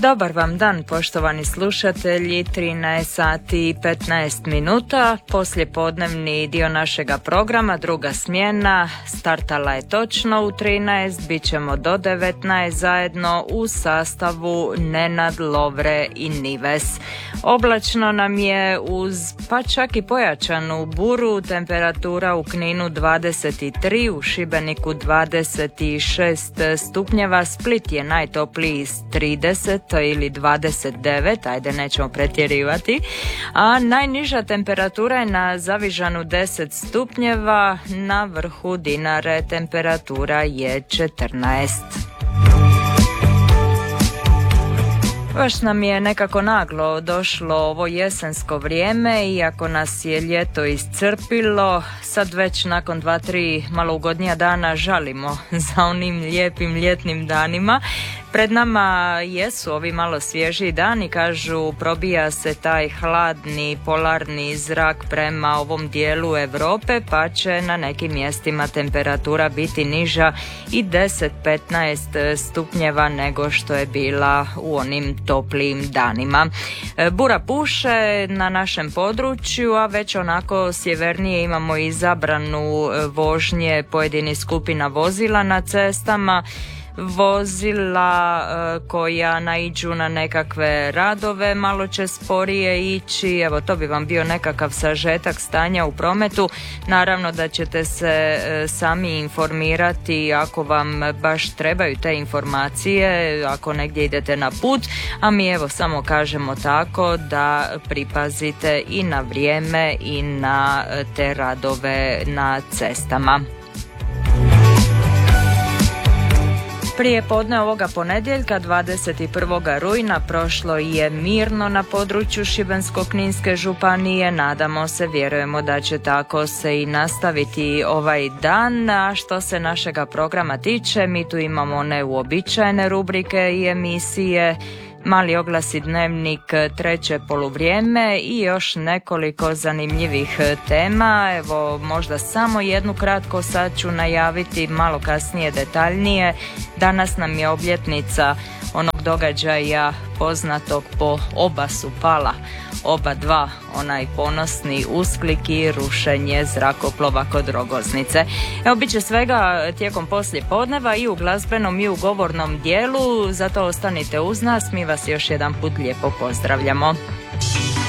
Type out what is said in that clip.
Dobar vam dan, poštovani slušatelji, 13 sati i 15 minuta, poslijepodnevni dio našega programa, druga smjena, startala je točno u 13, bit ćemo do 19 zajedno u sastavu Nenad, Lovre i Nives. Oblačno nam je uz pa čak i pojačanu buru, temperatura u Kninu 23, u Šibeniku 26 stupnjeva, Split je najtopliji s 30 ili 29, ajde nećemo pretjerivati, a najniža temperatura je na Zavižanu 10 stupnjeva, na vrhu Dinare temperatura je 14. Baš nam je nekako naglo došlo ovo jesensko vrijeme, iako nas je ljeto iscrpilo, sad već nakon 2-3 malo ugodnija dana žalimo za onim lijepim ljetnim danima. Pred nama jesu ovi malo svježiji dani, kažu probija se taj hladni polarni zrak prema ovom dijelu Europe, pa će na nekim mjestima temperatura biti niža i 10-15 stupnjeva nego što je bila u onim toplijim danima. Bura puše na našem području, a već onako sjevernije imamo i zabranu vožnje pojedinih skupina vozila na cestama, vozila koja naiđu na nekakve radove malo će sporije ići. Evo, to bi vam bio nekakav sažetak stanja u prometu. Naravno da ćete se sami informirati ako vam baš trebaju te informacije, ako negdje idete na put, a mi evo samo kažemo tako da pripazite i na vrijeme i na te radove na cestama. Prije podne ovoga ponedjeljka 21. rujna prošlo je mirno na području Šibensko-kninske županije. Nadamo se, vjerujemo da će tako se i nastaviti ovaj dan. A što se našega programa tiče, mi tu imamo one uobičajene rubrike i emisije, Mali oglasi, Dnevnik, treće poluvrijeme i još nekoliko zanimljivih tema. Evo, možda samo jednu kratko sad ću najaviti, malo kasnije detaljnije. Danas nam je obljetnica onog događaja poznatog po Oba su pala. Oba dva, onaj ponosni usklik i rušenje zrakoplova kod Rogoznice. Evo, bit će svega tijekom poslije podneva i u glazbenom i u govornom dijelu, zato ostanite uz nas, mi vas još jedan put lijepo pozdravljamo.